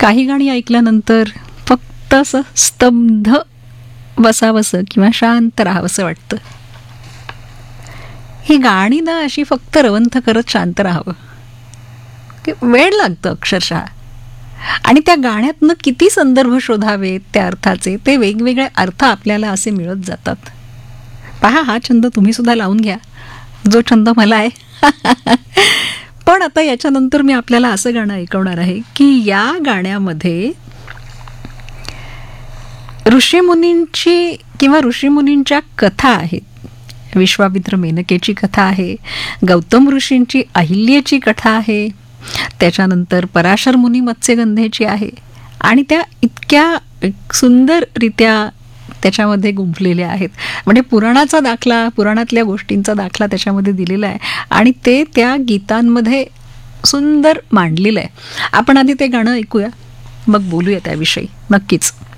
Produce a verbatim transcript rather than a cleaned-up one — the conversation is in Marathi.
काही गाणी ऐकल्यानंतर फक्त असं स्तब्ध बसावंसं किंवा शांत राहावंसं वाटतं. ही गाणी ना अशी फक्त रवंथ करत शांत राहावं, वेळ लागतं अक्षरशः. आणि त्या गाण्यातनं किती संदर्भ शोधावेत त्या अर्थाचे, ते वेगवेगळे अर्थ आपल्याला असे मिळत जातात. पहा, हा छंद तुम्ही सुद्धा लावून घ्या, जो छंद मला आहे. पण आता याच्यानंतर मी आपल्याला असं गाणं ऐकवणार आहे की या गाण्यामध्ये ऋषीमुनींची किंवा ऋषीमुनींच्या कथा आहेत. विश्वामित्र मेनकेची कथा आहे, गौतम ऋषींची अहिल्याची कथा आहे, त्याच्यानंतर पराशर मुनी मत्स्यगंधेची आहे. आणि त्या इतक्या सुंदररित्या त्याच्यामध्ये गुंफलेल्या आहेत. म्हणजे पुराणाचा दाखला, पुराणातल्या गोष्टींचा दाखला त्याच्यामध्ये दिलेला आहे आणि ते त्या गीतांमध्ये सुंदर मांडलेलं आहे. आपण आधी ते गाणं ऐकूया, मग बोलूया त्याविषयी नक्कीच.